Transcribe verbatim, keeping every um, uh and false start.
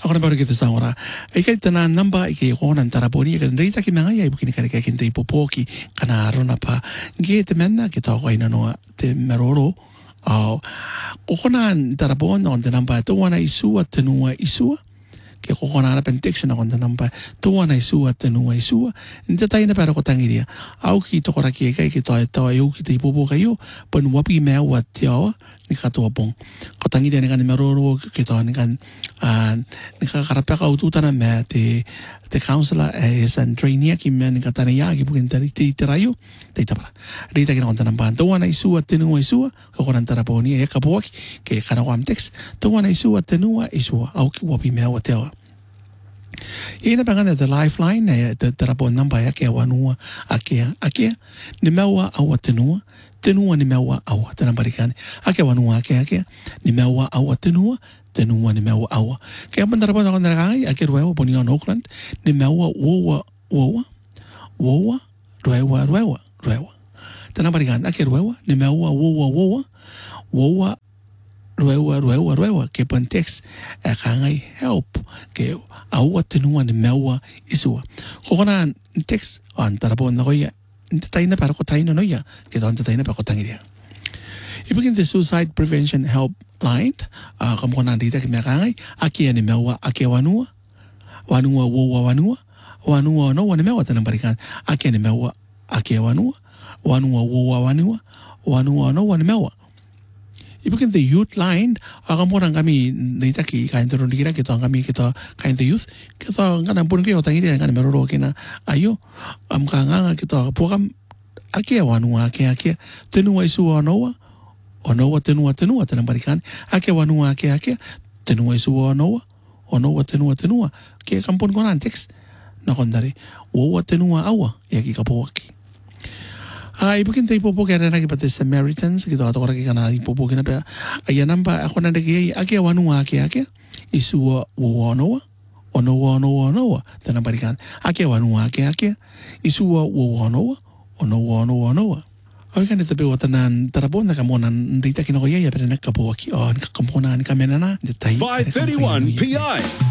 ako na ba kita sa ora ay kay tanan namba ikay ko nan taraboni kay rita ki mga ay bukin kay kay kinte ipopoki kana ro na pa gete menna kita ko ina no te meroro au ko nan tarabon on te namba to wana isu at tenua isu ke ko na na pentection on te namba to wana isu at tenua isu inte tai na para ko tangiria au ki to ko ra ki kay ki to to eu ki te ipopo kayo pon wapi me wat yo ni katuwa pong katangi dia dengan meroro kita dengan ni kakarapya ka ututan na me te te counselor is and trainee ki men katana ya ki bukin tari te tirayo te tapara rita kina konta namba to wana isu at tenua isu ko konan taraponi e kabuak ke kana ko amtex to wana isu at tenua isu au ki wapi me wa tewa ina pangana the lifeline e te tarapon namba ya ke wanua akia akia ni mewa au tenua tenua ni mewa awa tana barikane ake wanua ake ake ni mewa awa tenua tenua ni mewa awa ke bandara bona kon ragai ake ruewa poni on Auckland ni mewa wowa wowa wowa ruewa ruewa ruewa tana barikane ake ruewa ni mewa wowa wowa wowa ruewa ruewa ruewa ke pontex e kangai help ke awa tenua ni mewa isua kokona text on tarabona koya taina para ko taina no ya ke don taina para ko tangiria ibigin the suicide prevention helpline uh, kamu na dita ke mekangai aki ani mewa aki wanua wanua wo wanua wanua no wane mewa tanang barikan aki ani mewa aki wanua wanua wo wanua wanua no wane mewa ibigin the youth line kamu na kami dita ki kain turun dikira kita kami kita kain the youth kita ngana pun ke otangiria ngana meroro kina ayo am kanga kita program akia wanua akia akia tenua isu onoa onoa tenua tenua tanang barikan akia wanua akia akia tenua isu onoa onoa tenua tenua ke kampun konan text na kondari wo tenua awa yaki kapoaki ay bukin tay popo kaya na kipate Samaritans kito ato kora kika ipopo kina pa ay namba ako na nagay akia wanua akia akia isu wo onoa onoa onoa onoa tanang barikan akia wanua akia akia isu wo onoa onoa onoa onoa ay kan ito pe watanan tarapon na kamonan rita kinokoya ya pero nagkapo aki on kakampunan kami na na five thirty-one P I